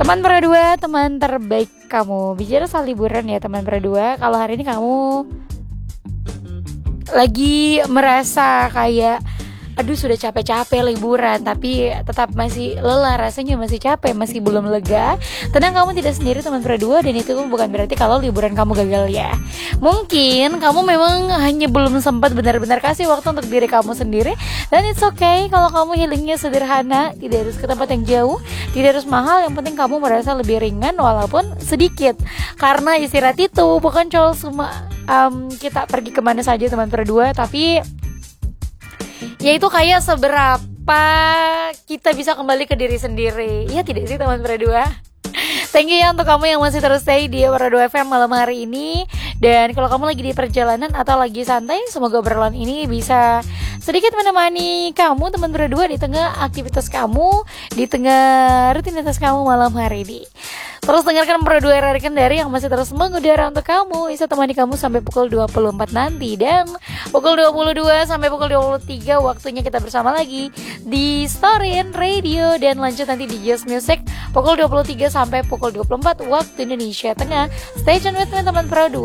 Teman berdua, teman terbaik kamu. Bicara soal liburan ya teman berdua. Kalau hari ini kamu lagi merasa kayak aduh sudah capek-capek liburan tapi tetap masih lelah, rasanya masih capek, masih belum lega, tenang, kamu tidak sendiri teman berdua. Dan itu bukan berarti kalau liburan kamu gagal ya. Mungkin kamu memang hanya belum sempat benar-benar kasih waktu untuk diri kamu sendiri. Dan it's okay kalau kamu healingnya sederhana, tidak harus ke tempat yang jauh, tidak harus mahal, yang penting kamu merasa lebih ringan walaupun sedikit. Karena istirahat itu bukan cuma kita pergi kemana saja teman berdua, tapi yaitu kayak seberapa kita bisa kembali ke diri sendiri. Ya tidak sih teman berdua? Thank you ya untuk kamu yang masih terus stay di Berdua FM malam hari ini. Dan kalau kamu lagi di perjalanan atau lagi santai, semoga obrolan ini bisa sedikit menemani kamu teman berdua di tengah aktivitas kamu, di tengah rutinitas kamu malam hari ini. Terus dengarkan Berdua RRI Kendari yang masih terus mengudara untuk kamu, bisa temani kamu sampai pukul 24 nanti. Dan pukul 22 sampai pukul 23 waktunya kita bersama lagi di Storin Radio. Dan lanjut nanti di Just Music pukul 23 sampai pukul 24 waktu Indonesia Tengah. Stay tune with me teman Berdua.